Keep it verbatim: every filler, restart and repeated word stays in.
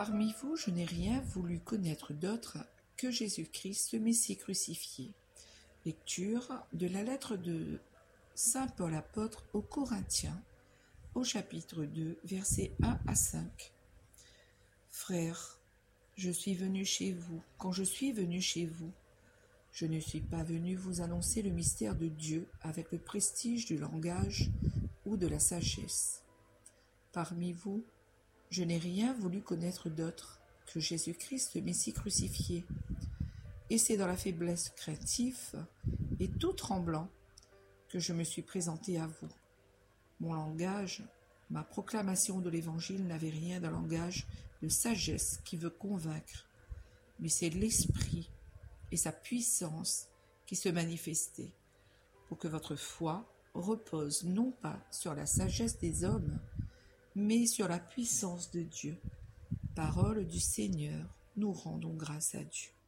Parmi vous, je n'ai rien voulu connaître d'autre que Jésus-Christ, le Messie crucifié. Lecture de la lettre de saint Paul apôtre aux Corinthiens, au chapitre deux, versets un à cinq. Frères, je suis venu chez vous. Quand je suis venu chez vous, je ne suis pas venu vous annoncer le mystère de Dieu avec le prestige du langage ou de la sagesse. Parmi vous, je n'ai rien voulu connaître d'autre que Jésus-Christ, le Messie crucifié. Et c'est dans la faiblesse craintive et tout tremblant que je me suis présenté à vous. Mon langage, ma proclamation de l'Évangile n'avait rien d'un langage de sagesse qui veut convaincre, mais c'est l'Esprit et sa puissance qui se manifestaient, pour que votre foi repose non pas sur la sagesse des hommes, mais sur la puissance de Dieu. Parole du Seigneur, nous rendons grâce à Dieu.